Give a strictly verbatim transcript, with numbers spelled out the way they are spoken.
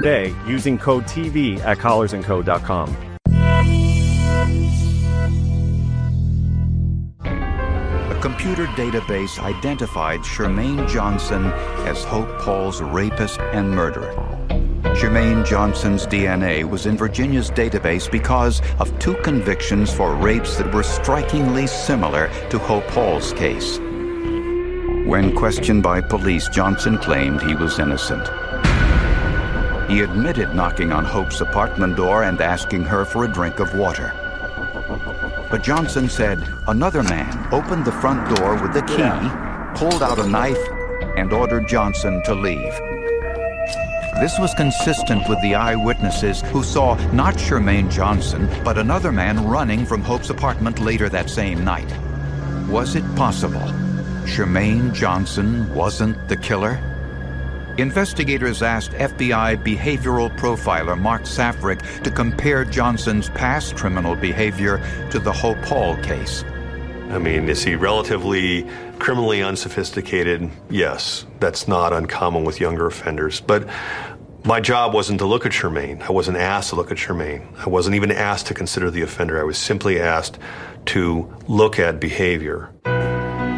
day using code T V at collars and co dot com. A computer database identified Shermaine Johnson as Hope Paul's rapist and murderer. Shermaine Johnson's D N A was in Virginia's database because of two convictions for rapes that were strikingly similar to Hope Paul's case. When questioned by police, Johnson claimed he was innocent. He admitted knocking on Hope's apartment door and asking her for a drink of water. But Johnson said another man opened the front door with the key, pulled out a knife, and ordered Johnson to leave. This was consistent with the eyewitnesses who saw not Shermaine Johnson, but another man running from Hope's apartment later that same night. Was it possible Shermaine Johnson wasn't the killer? Investigators asked F B I behavioral profiler Mark Safrick to compare Johnson's past criminal behavior to the Hope Paul case. I mean, is he relatively criminally unsophisticated? Yes, that's not uncommon with younger offenders. But my job wasn't to look at Shermaine. I wasn't asked to look at Shermaine. I wasn't even asked to consider the offender. I was simply asked to look at behavior.